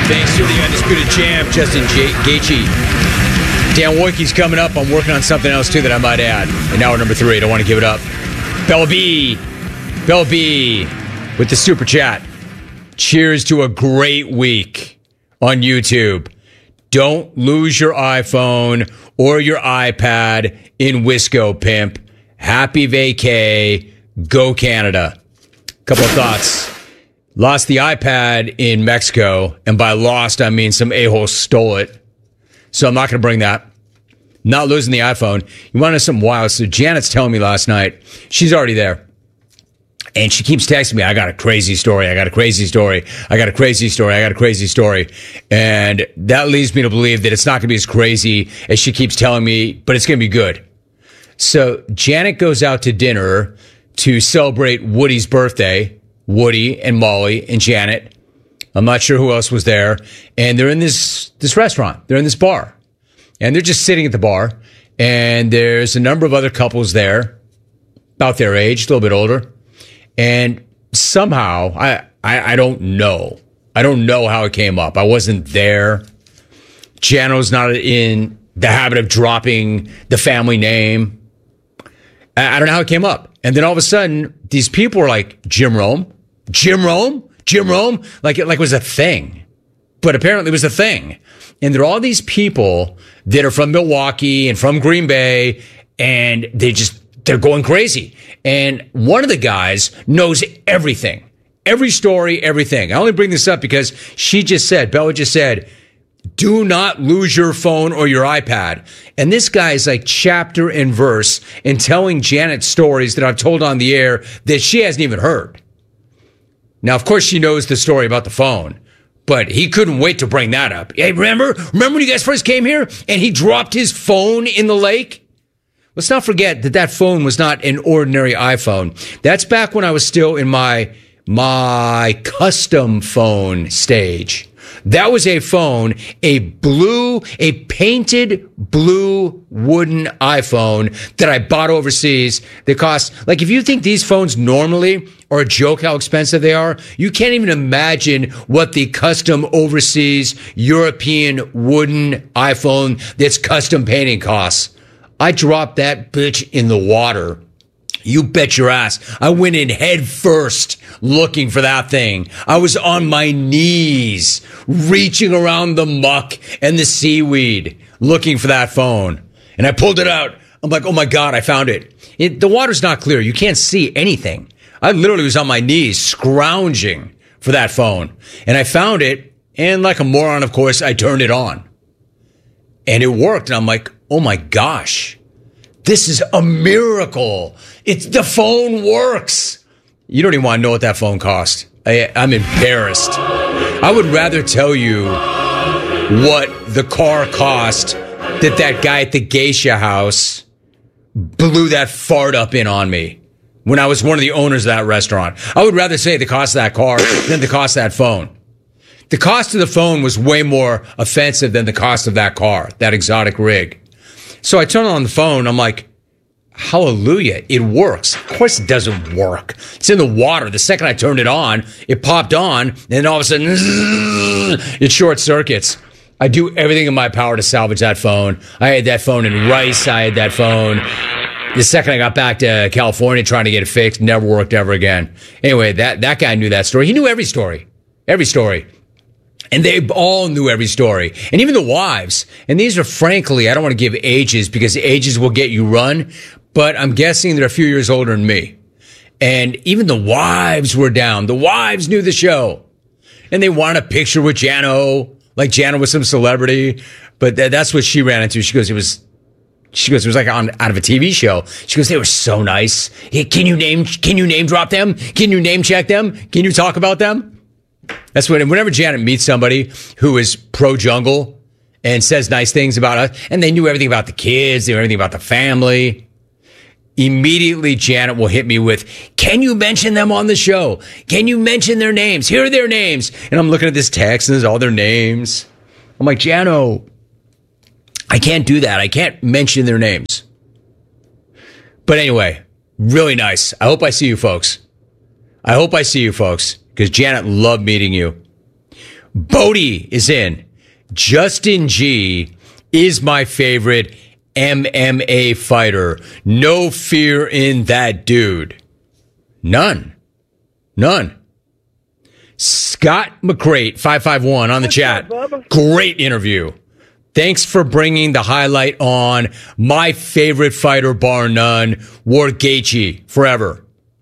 Thanks to the Undisputed Champ, Justin Gaethje. Dan Wojcicki's coming up. I'm working on something else, too, that I might add. And now we're number 3. I don't want to give it up. Bella B with the super chat. Cheers to a great week on YouTube. Don't lose your iPhone or your iPad in Wisco, pimp. Happy vacay. Go Canada. Couple of thoughts. Lost the iPad in Mexico, and by lost, I mean some a-hole stole it. So I'm not going to bring that. Not losing the iPhone. You want to know something wild? So Janet's telling me last night, she's already there. And she keeps texting me, I got a crazy story. I got a crazy story. I got a crazy story. I got a crazy story. And that leads me to believe that it's not going to be as crazy as she keeps telling me, but it's going to be good. So Janet goes out to dinner to celebrate Woody's birthday. Woody and Molly and Janet. I'm not sure who else was there. And they're in this restaurant. They're in this bar. And they're just sitting at the bar. And there's a number of other couples there, about their age, a little bit older. And somehow, I don't know. I don't know how it came up. I wasn't there. Jano's not in the habit of dropping the family name. I don't know how it came up. And then all of a sudden, these people are like, Jim Rome? Jim Rome? Jim Rome? Like it was a thing. But apparently it was a thing. And there are all these people that are from Milwaukee and from Green Bay, and they're going crazy. And one of the guys knows everything. Every story, everything. I only bring this up because Bella just said, do not lose your phone or your iPad. And this guy is like chapter and verse in telling Janet stories that I've told on the air that she hasn't even heard. Now, of course, she knows the story about the phone, but he couldn't wait to bring that up. Hey, remember when you guys first came here and he dropped his phone in the lake? Let's not forget that phone was not an ordinary iPhone. That's back when I was still in my custom phone stage. That was a phone, a painted blue wooden iPhone that I bought overseas that cost, like if you think these phones normally are a joke how expensive they are, you can't even imagine what the custom overseas European wooden iPhone that's custom painting costs. I dropped that bitch in the water. You bet your ass. I went in head first looking for that thing. I was on my knees, reaching around the muck and the seaweed, looking for that phone. And I pulled it out. I'm like, oh my God, I found it. The water's not clear. You can't see anything. I literally was on my knees, scrounging for that phone. And I found it. And like a moron, of course, I turned it on. And it worked. And I'm like, oh my gosh. This is a miracle. The phone works. You don't even want to know what that phone cost. I'm embarrassed. I would rather tell you what the car cost that guy at the geisha house blew that fart up in on me when I was one of the owners of that restaurant. I would rather say the cost of that car than the cost of that phone. The cost of the phone was way more offensive than the cost of that car, that exotic rig. So I turn on the phone. I'm like, hallelujah, it works. Of course it doesn't work. It's in the water. The second I turned it on, it popped on, and then all of a sudden, it short circuits. I do everything in my power to salvage that phone. I had that phone in Rice. I had that phone. The second I got back to California trying to get it fixed, never worked ever again. Anyway, that guy knew that story. He knew every story. Every story. And they all knew every story. And even the wives. And these are, frankly, I don't want to give ages because ages will get you run. But I'm guessing they're a few years older than me. And even the wives were down. The wives knew the show. And they wanted a picture with Jano. Like Jano was some celebrity. But that's what she ran into. She goes, it was like out of a TV show. She goes, they were so nice. Hey, can you name drop them? Can you name check them? Can you talk about them? That's whenever Janet meets somebody who is pro-jungle and says nice things about us, and they knew everything about the kids, they knew everything about the family, immediately Janet will hit me with, can you mention them on the show? Can you mention their names? Here are their names. And I'm looking at this text and there's all their names. I'm like, Jano, I can't do that. I can't mention their names. But anyway, really nice. I hope I see you folks. Because Janet loved meeting you. Bodie is in. Justin G is my favorite MMA fighter. No fear in that dude. None. Scott McCrate, 551 on the chat. Great interview. Thanks for bringing the highlight on my favorite fighter, bar none, Ward Gaethje, forever.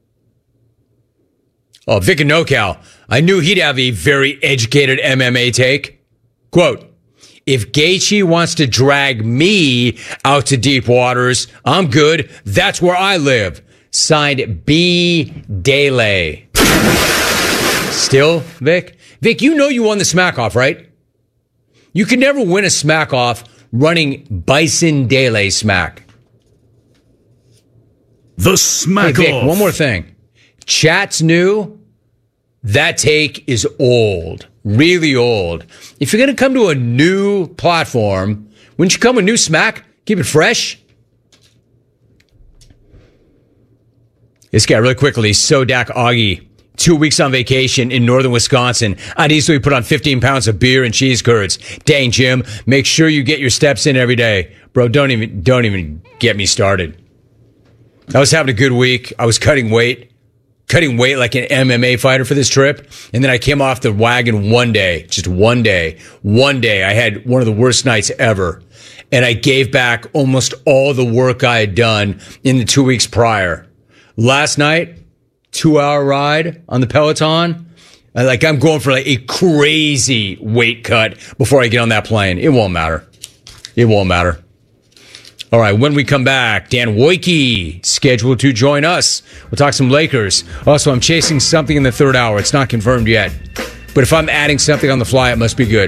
Oh, Vic and NoCal. I knew he'd have a very educated MMA take. Quote, if Gaethje wants to drag me out to deep waters, I'm good. That's where I live. Signed B. Dele. Still, Vic? Vic, you know you won the smack off, right? You can never win a smack off running Bison Dele smack. The smack hey, Vic, off. One more thing. Chat's new. That take is old. Really old. If you're going to come to a new platform, wouldn't you come with new smack? Keep it fresh. This guy really quickly, Sodak Augie. 2 weeks on vacation in northern Wisconsin. I'd easily put on 15 pounds of beer and cheese curds. Dang, Jim, make sure you get your steps in every day. Bro, don't even get me started. I was having a good week. I was cutting weight like an MMA fighter for this trip. And then I came off the wagon one day, just one day. One day I had one of the worst nights ever. And I gave back almost all the work I had done in the 2 weeks prior. Last night, 2-hour ride on the Peloton. I'm going for like a crazy weight cut before I get on that plane. It won't matter. All right, when we come back, Dan Wojcicki scheduled to join us. We'll talk some Lakers. Also, I'm chasing something in the third hour. It's not confirmed yet. But if I'm adding something on the fly, it must be good.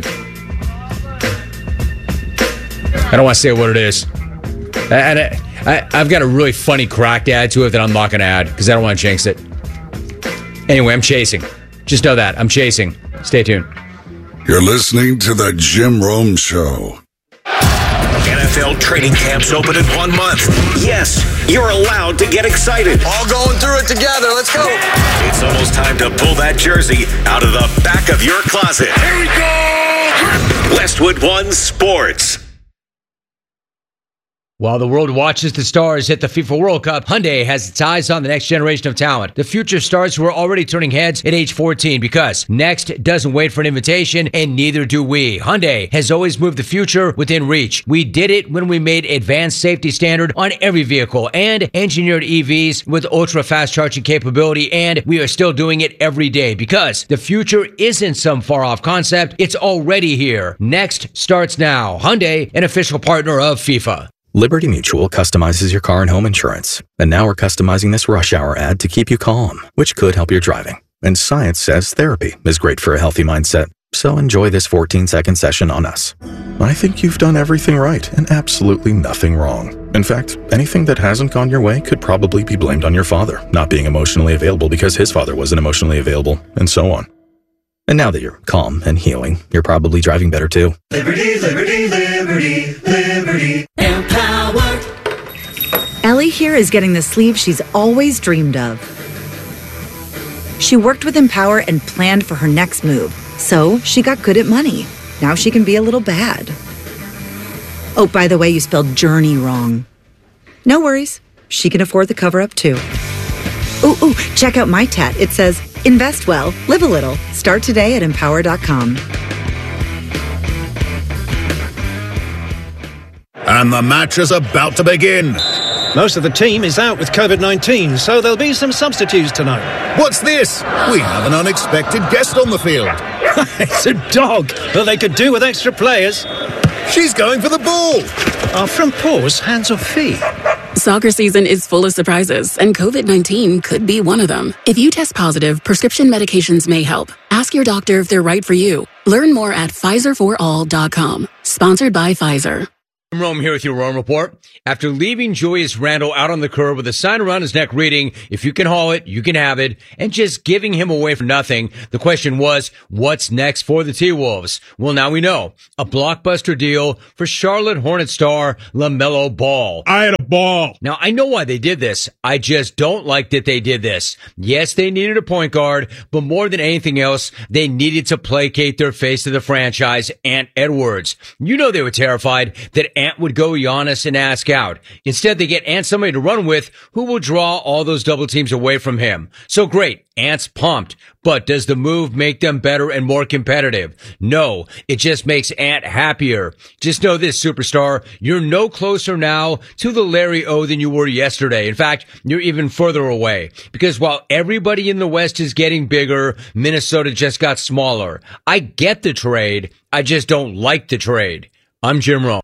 I don't want to say what it is. And I've got a really funny crack to add to it that I'm not going to add because I don't want to jinx it. Anyway, I'm chasing. Just know that. I'm chasing. Stay tuned. You're listening to The Jim Rome Show. NFL training camps open in 1 month. Yes, you're allowed to get excited. All going through it together. Let's go. It's almost time to pull that jersey out of the back of your closet. Here we go. Westwood One Sports. While the world watches the stars hit the FIFA World Cup, Hyundai has its eyes on the next generation of talent. The future stars who are already turning heads at age 14 because next doesn't wait for an invitation and neither do we. Hyundai has always moved the future within reach. We did it when we made advanced safety standard on every vehicle and engineered EVs with ultra fast charging capability, and we are still doing it every day because the future isn't some far off concept. It's already here. Next starts now. Hyundai, an official partner of FIFA. Liberty Mutual customizes your car and home insurance. And now we're customizing this rush hour ad to keep you calm, which could help your driving. And science says therapy is great for a healthy mindset. So enjoy this 14-second session on us. I think you've done everything right and absolutely nothing wrong. In fact, anything that hasn't gone your way could probably be blamed on your father not being emotionally available because his father wasn't emotionally available, and so on. And now that you're calm and healing, you're probably driving better too. Liberty, liberty, liberty, liberty. Empower. Ellie here is getting the sleeve she's always dreamed of. She worked with Empower and planned for her next move. So she got good at money. Now she can be a little bad. Oh, by the way, you spelled journey wrong. No worries. She can afford the cover-up too. Ooh, check out my tat. It says, invest well, live a little. Start today at empower.com. And the match is about to begin. Most of the team is out with COVID-19, so there'll be some substitutes tonight. What's this? We have an unexpected guest on the field. It's a dog, but they could do with extra players. She's going for the ball. Are front paws hands or feet? Soccer season is full of surprises, and COVID-19 could be one of them. If you test positive, prescription medications may help. Ask your doctor if they're right for you. Learn more at PfizerForAll.com. Sponsored by Pfizer. Rome here with your Rome Report. After leaving Julius Randle out on the curb with a sign around his neck reading, "If you can haul it, you can have it," and just giving him away for nothing, the question was, what's next for the T-Wolves? Well, now we know. A blockbuster deal for Charlotte Hornets star LaMelo Ball. I had a ball. Now, I know why they did this. I just don't like that they did this. Yes, they needed a point guard, but more than anything else, they needed to placate their face of the franchise, Ant Edwards. You know they were terrified that Ant would go Giannis and ask out. Instead, they get Ant somebody to run with who will draw all those double teams away from him. So great, Ant's pumped. But does the move make them better and more competitive? No, it just makes Ant happier. Just know this, superstar, you're no closer now to the Larry O than you were yesterday. In fact, you're even further away. Because while everybody in the West is getting bigger, Minnesota just got smaller. I get the trade. I just don't like the trade. I'm Jim Rome.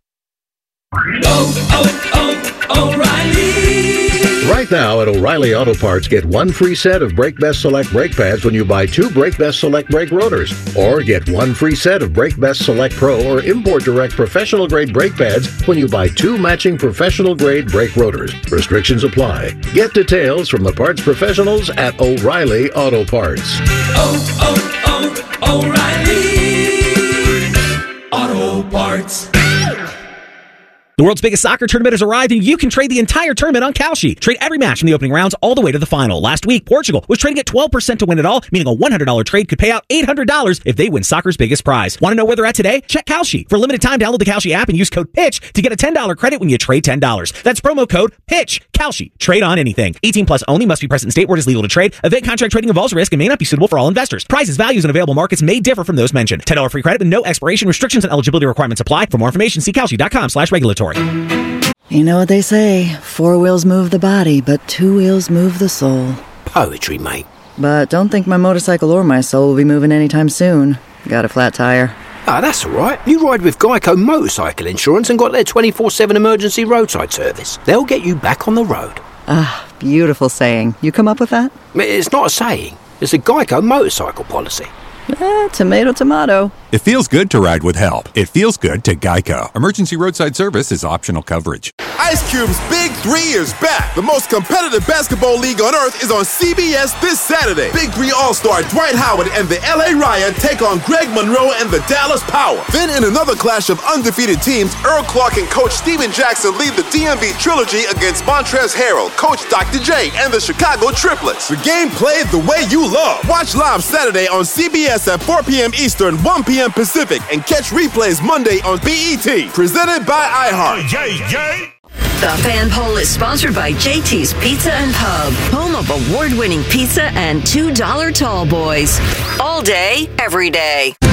O'Reilly. Right now at O'Reilly Auto Parts, get one free set of Brake Best Select brake pads when you buy 2 Brake Best Select brake rotors. Or get one free set of Brake Best Select Pro or Import Direct professional grade brake pads when you buy 2 matching professional grade brake rotors. Restrictions apply. Get details from the parts professionals at O'Reilly Auto Parts. O'Reilly Auto Parts. The world's biggest soccer tournament has arrived, and you can trade the entire tournament on Kalshi. Trade every match from the opening rounds all the way to the final. Last week, Portugal was trading at 12% to win it all, meaning a $100 trade could pay out $800 if they win soccer's biggest prize. Want to know where they're at today? Check Kalshi. For a limited time, download the Kalshi app and use code PITCH to get a $10 credit when you trade $10. That's promo code PITCH. Kalshi. Trade on anything. 18 plus only. Must be present in state where it is legal to trade. Event contract trading involves risk and may not be suitable for all investors. Prices, values, and available markets may differ from those mentioned. $10 free credit with no expiration. Restrictions and eligibility requirements apply. For more information, see kalshi.com/regulatory. You know what they say, 4 wheels move the body, but 2 wheels move the soul. Poetry, mate. But don't think my motorcycle or my soul will be moving anytime soon. Got a flat tire. Ah, that's all right. You ride with Geico Motorcycle Insurance and got their 24/7 emergency roadside service. They'll get you back on the road. Ah, beautiful saying. You come up with that? It's not a saying. It's a Geico motorcycle policy. Tomato, tomato. It feels good to ride with help. It feels good to Geico. Emergency roadside service is optional coverage. Ice Cube's Big 3 is back. The most competitive basketball league on earth is on CBS this Saturday. Big 3 All-Star Dwight Howard and the LA Riot take on Greg Monroe and the Dallas Power. Then in another clash of undefeated teams, Earl Clark and Coach Steven Jackson lead the DMV Trilogy against Montrezl Harrell, Coach Dr. J, and the Chicago Triplets. The game played the way you love. Watch live Saturday on CBS at 4 p.m. Eastern, 1 p.m. Pacific, and catch replays Monday on BET. Presented by iHeart. The Fan Poll is sponsored by JT's Pizza and Pub, home of award-winning pizza and $2 tall boys. All day, every day.